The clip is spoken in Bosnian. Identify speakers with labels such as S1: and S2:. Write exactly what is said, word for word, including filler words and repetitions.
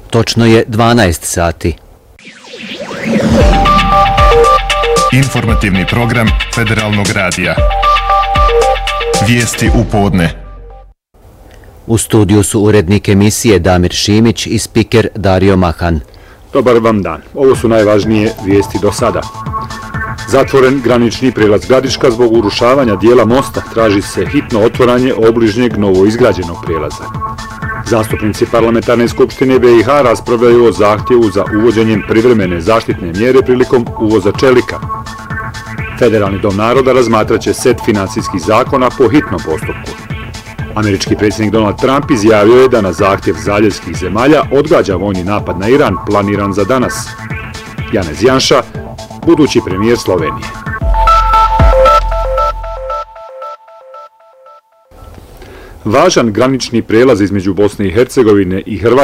S1: Točno je dvanaest sati.
S2: Informativni program Federalnog radija. Vijesti u podne.
S1: U studiju su urednik emisije Damir Šimić i spiker Dario Mahan.
S3: Dobar vam dan. Ovo su najvažnije vijesti do sada. Zatvoren granični prijelaz Gradiška zbog urušavanja dijela mosta. Traži se hitno otvaranje obližnjeg novoizgrađenog prijelaza. Zastupnici parlamentarne skupštine B i H raspravljaju o zahtjevu za uvođenjem privremene zaštitne mjere prilikom uvoza čelika. Federalni dom naroda razmatraće set financijskih zakona po hitnom postupku. Američki predsjednik Donald Trump izjavio je da na zahtjev zaljevskih zemalja odgađa vojni napad na Iran planiran za danas. Janez Janša, budući premijer Slovenije. Važan granični prijelaz između Bosne i Hercegovine i Hrvatske